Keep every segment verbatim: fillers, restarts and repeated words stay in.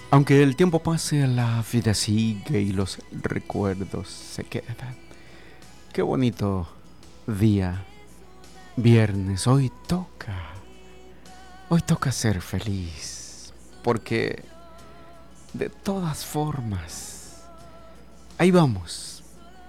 Aunque el tiempo pase, la vida sigue y los recuerdos se quedan. Qué bonito día, viernes, hoy toca, hoy toca ser feliz, porque de todas formas, ahí vamos,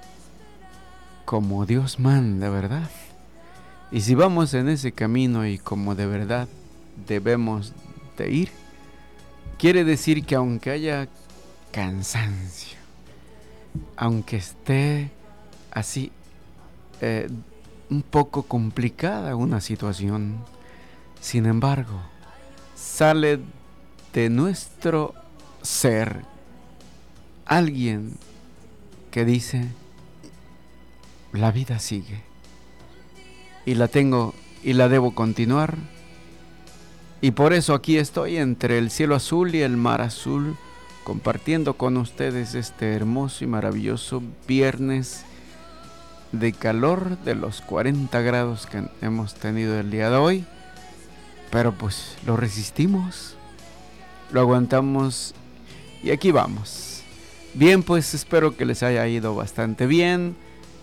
como Dios manda, ¿verdad? Y si vamos en ese camino y como de verdad debemos de ir, quiere decir que aunque haya cansancio, aunque esté así eh, un poco complicada una situación, sin embargo, sale de nuestro ser alguien que dice, la vida sigue y la tengo y la debo continuar. Y por eso aquí estoy entre el cielo azul y el mar azul, compartiendo con ustedes este hermoso y maravilloso viernes de calor de los cuarenta grados que hemos tenido el día de hoy. Pero pues lo resistimos, lo aguantamos y aquí vamos. Bien, pues espero que les haya ido bastante bien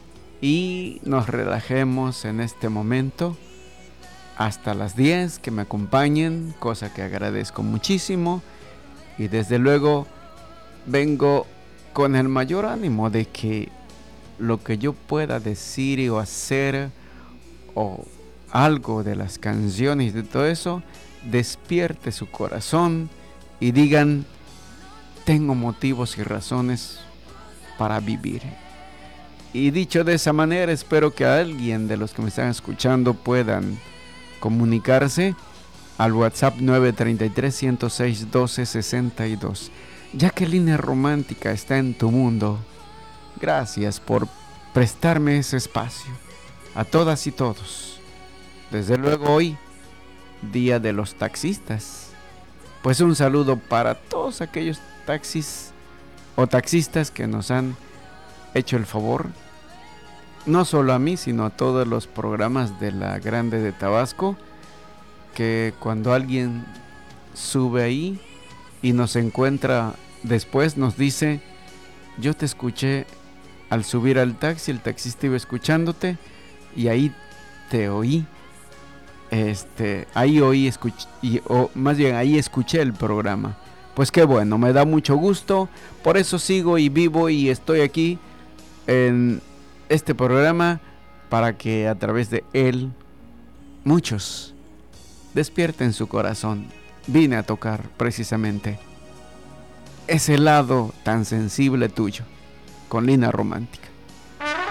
y nos relajemos en este momento. Hasta las diez, que me acompañen, cosa que agradezco muchísimo. Y desde luego vengo con el mayor ánimo de que lo que yo pueda decir o hacer, o algo de las canciones y de todo eso, despierte su corazón y digan, tengo motivos y razones para vivir. Y dicho de esa manera, espero que alguien de los que me están escuchando puedan comunicarse al WhatsApp nueve tres tres, ciento seis, doce sesenta y dos. Ya que Línea Romántica está en tu mundo, gracias por prestarme ese espacio. A todas y todos. Desde luego hoy, Día de los Taxistas. Pues un saludo para todos aquellos taxis o taxistas que nos han hecho el favor, no solo a mí, sino a todos los programas de la Grande de Tabasco, que cuando alguien sube ahí y nos encuentra después, nos dice, yo te escuché al subir al taxi, el taxista iba escuchándote y ahí te oí, este, ahí oí, escuch- y, o más bien ahí escuché el programa. Pues qué bueno, me da mucho gusto, por eso sigo y vivo y estoy aquí en este programa para que a través de él muchos despierten su corazón. Vine a tocar precisamente ese lado tan sensible tuyo con Línea Romántica.